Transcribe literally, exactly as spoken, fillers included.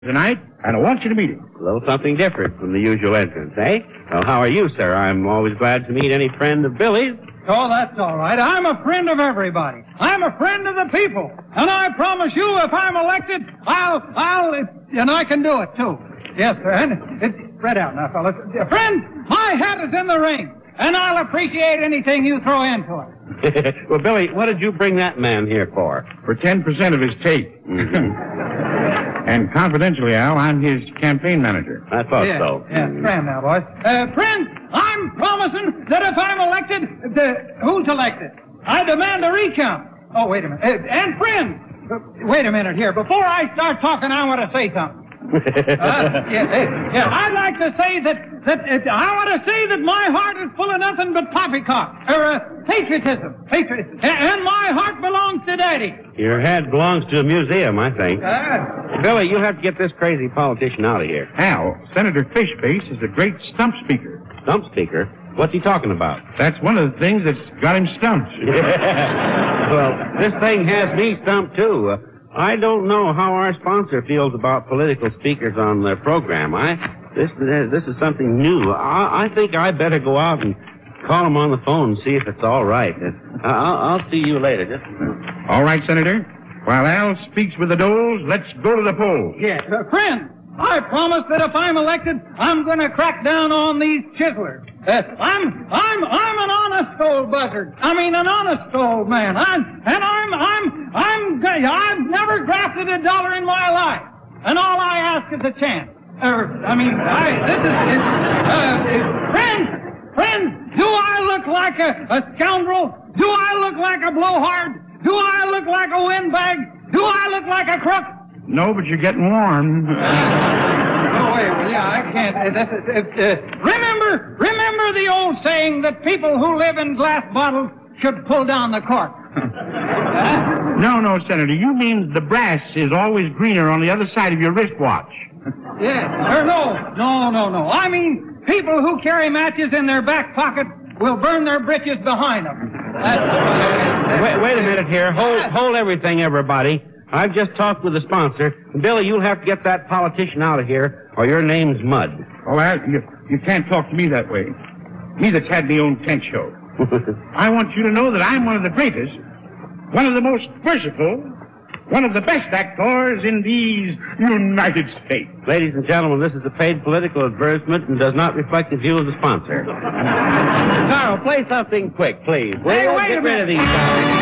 tonight, and I want you to meet him. A little something different from the usual entrance, eh? Well, how are you, sir? I'm always glad to meet any friend of Billy's. Oh, that's all right. I'm a friend of everybody. I'm a friend of the people. And I promise you, if I'm elected, I'll, I'll, and I can do it, too. Yes, sir. And it's spread out now, fellas. Friend, my hat is in the ring, and I'll appreciate anything you throw into it. Well, Billy, what did you bring that man here for? For ten percent of his take. And confidentially, Al, I'm his campaign manager. I thought yeah, so. Yeah, friend now, boys. Uh, friend, I'm promising that if I'm elected, the, who's elected? I demand a recount. Oh, wait a minute. Uh, and friend, uh, wait a minute here. Before I start talking, I want to say something. uh, yeah, uh, yeah, I'd like to say that, that uh, I want to say that my heart is full of nothing but poppycock, or uh, patriotism, patriotism, and my heart belongs to Daddy. Your head belongs to a museum, I think. Uh, Billy, you have to get this crazy politician out of here. Al, Senator Fishface is a great stump speaker. Stump speaker? What's he talking about? That's one of the things that's got him stumped. Well, this thing has me stumped, too. Uh, I don't know how our sponsor feels about political speakers on their program. I this uh, this is something new. I, I think I better go out and call him on the phone and see if it's all right. Uh, I'll, I'll see you later. Just All right, Senator. While Al speaks with the doles, let's go to the polls. yeah, uh, friend, I promise that if I'm elected, I'm going to crack down on these chiselers. Uh, I'm, I'm, I'm an honest old buzzard. I mean, an honest old man. I'm, and I'm, I'm, I'm, I've never grafted a dollar in my life. And all I ask is a chance. Er, I mean, I, this is, uh, friends, friends, do I look like a, a scoundrel? Do I look like a blowhard? Do I look like a windbag? Do I look like a crook? No, but you're getting warm. Oh, wait, well, yeah, I can't. Uh, that's, uh, uh, remember, remember the old saying that people who live in glass bottles should pull down the cork. Huh? No, no, Senator. You mean the brass is always greener on the other side of your wristwatch. Yeah. Or no, no, no, no. I mean, people who carry matches in their back pocket will burn their britches behind them. That's, wait, wait a minute here. Hold, hold everything, everybody. I've just talked with the sponsor. Billy, you'll have to get that politician out of here, or your name's Mud. Oh, Al, you, you can't talk to me that way. Me that's had my own tent show. I want you to know that I'm one of the greatest, one of the most merciful, one of the best actors in these United States. Ladies and gentlemen, this is a paid political advertisement and does not reflect the view of the sponsor. Carl, play something quick, please. Hey, We'll wait get a rid of minute. these guys.